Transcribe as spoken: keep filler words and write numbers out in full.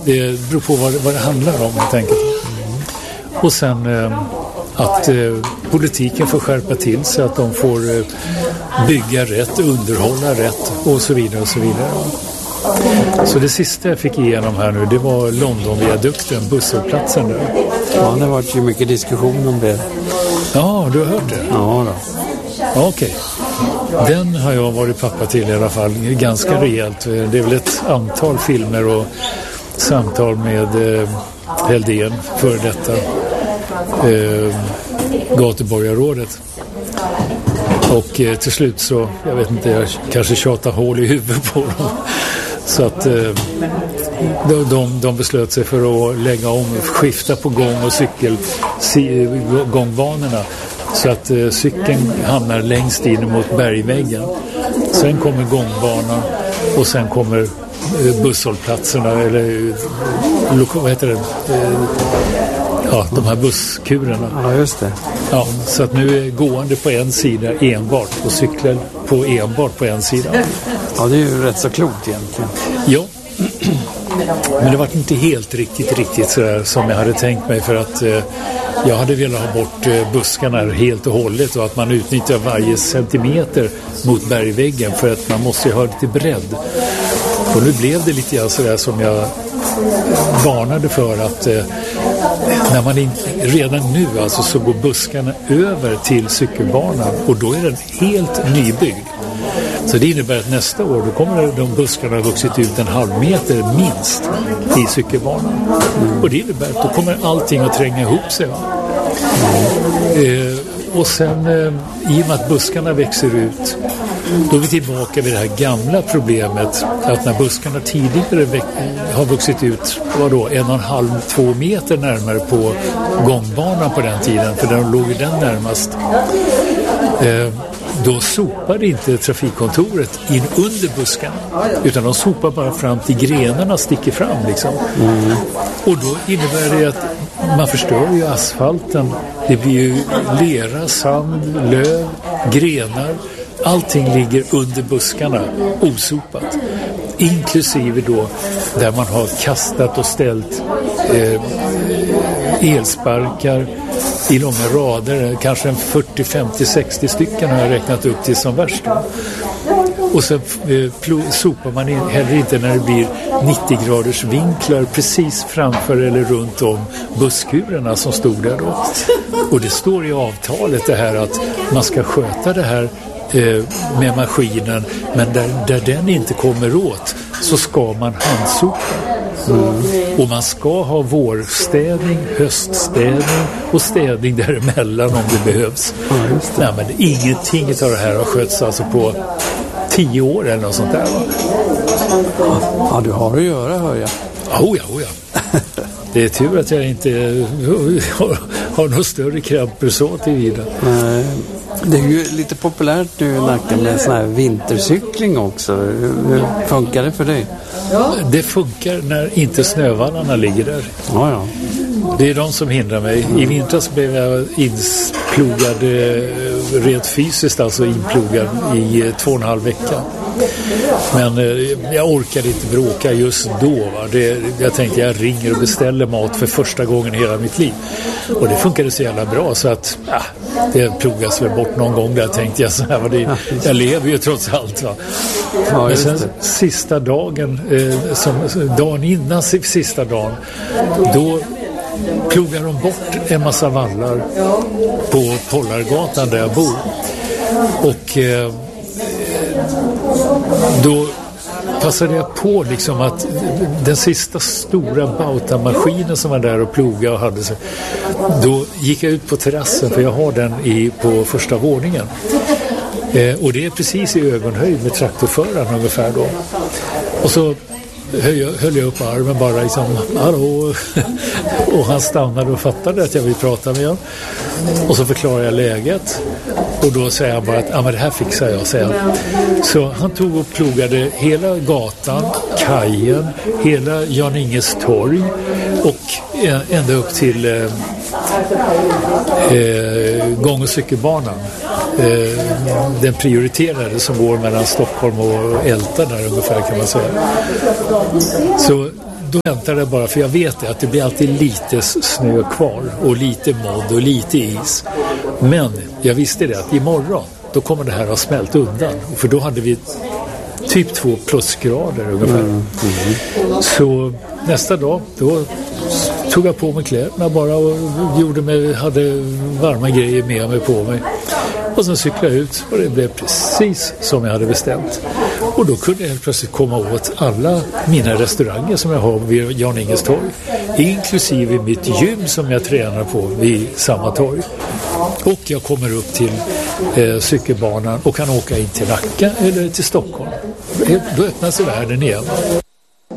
det beror på vad, vad det handlar om helt enkelt. Och sen eh, att eh, politiken får skärpa till sig, att de får eh, bygga rätt, underhålla rätt och så vidare och så vidare. Så det sista jag fick igenom här nu, det var Londonviadukten, busshållplatsen där. Ja, det har varit ju mycket diskussion om det. Ja, du har hört det? Ja då. Ja, okej. Den har jag varit pappa till i alla fall, ganska rejält. Det är väl ett antal filmer och samtal med eh, Heldén för detta eh, gatuborgarrådet. Och eh, till slut så, jag vet inte, jag kanske tjatar hål i huvudet på dem. Så att eh, de, de, de beslöt sig för att lägga om, skifta på gång- och cykelgångbanorna. Så att eh, cykeln hamnar längst in mot bergväggen. Sen kommer gångbanan och sen kommer eh, busshållplatserna eller eh, loka, vad heter det? Eh, ja, de här busskurerna. Ja, just det. Ja, så att nu är gående på en sida enbart och cyklar på enbart på en sida. Ja, det är ju rätt så klokt egentligen. Ja. Men det var inte helt riktigt riktigt så där som jag hade tänkt mig, för att eh, jag hade velat ha bort eh, buskarna helt och hållet och att man utnyttjar varje centimeter mot bergväggen, för att man måste ju ha lite bredd. Och nu blev det lite grann så där som jag varnade för, att eh, när man in, redan nu alltså så går buskarna över till cykelbanan och då är den helt nybyggd. Så det innebär att nästa år då kommer de buskarna ha vuxit ut en halv meter minst i cykelbanan. Mm. Och det innebär att då kommer allting att tränga ihop sig. Va? Mm. Eh, och sen eh, i och med att buskarna växer ut, då är vi tillbaka vid det här gamla problemet att när buskarna tidigare väx- har vuxit ut vadå, en och en halv, två meter närmare på gångbanan på den tiden, för den låg ju den närmast. Eh, Då sopar inte trafikkontoret in under buskarna, utan de sopar bara fram till grenarna sticker fram liksom. Mm. Och då innebär det att man förstör ju asfalten. Det blir ju lera, sand, löv, grenar. Allting ligger under buskarna osopat. Inklusive då där man har kastat och ställt eh, elsparkar i långa rader, kanske en fyrtio, femtio, sextio stycken har jag räknat upp till som värst. Och så eh, pl- sopar man in, heller inte när det blir nittio graders vinklar precis framför eller runt om busskurerna som stod där då. Och det står i avtalet det här att man ska sköta det här eh, med maskinen, men där, där den inte kommer åt så ska man handsopa. Mm. Och man ska ha vårstädning, höststädning och städning däremellan om det behövs. Ja, det. Nej, men ingenting av det här har skötts alltså på tio år eller något sånt där, va? Ja, du har att göra, hör jag. Oh ja, oh ja. Det är tur att jag inte har, har någon större kramper så tillvida. Nej. Det är ju lite populärt nu i Nacka med sån här vintercykling också. Hur funkar det för dig? Det funkar när inte snövallarna ligger där. Ja, ja. Det är de som hindrar mig. I vintras blev jag insplogad rent fysiskt, alltså inplogad i två och en halv vecka. Men eh, jag orkade inte bråka just då. Va? Det, jag tänkte jag ringer och beställer mat för första gången i hela mitt liv. Och det funkade så jävla bra så att ja, det plogas väl bort någon gång där, tänkte jag så här. Va? Det, jag lever ju trots allt. Va? Ja, men sen sista dagen, eh, som, dagen innan sista dagen, då plogar de bort en massa vallar på Pollargatan där jag bor. Och eh, då passade jag på liksom att den sista stora bautamaskinen som var där och ploga och hade sig, då gick jag ut på terrassen, för jag har den i, på första våningen. Eh, och det är precis i ögonhöjd med traktorföraren ungefär då. Och så höll jag, höll jag upp armen bara liksom, hallå. Och han stannade och fattade att jag vill prata med honom. Och så förklarade jag läget. Och då säger han bara att ah, men det här fixar jag, säger han. Så han tog och plogade hela gatan, kajen, hela Jan Inges torg och ända upp till eh, eh, gång- och cykelbanan. Eh, den prioriterade som går mellan Stockholm och Älta där ungefär, kan man säga. Så då väntade jag bara, för jag vet det, att det blir alltid lite snö kvar och lite modd och lite is. Men jag visste det att imorgon, då kommer det här att smält undan. För då hade vi typ två plusgrader ungefär. Mm. Mm. Så nästa dag, då tog jag på mig kläderna bara och gjorde mig, hade varma grejer med mig på mig. Och sen cyklade jag ut och det blev precis som jag hade bestämt. Och då kunde jag helt plötsligt komma åt alla mina restauranger som jag har vid Jan Inges torg. Inklusive mitt gym som jag tränar på vid samma torg. Och jag kommer upp till eh, cykelbanan och kan åka in till Nacka eller till Stockholm. Då öppnar sig världen igen.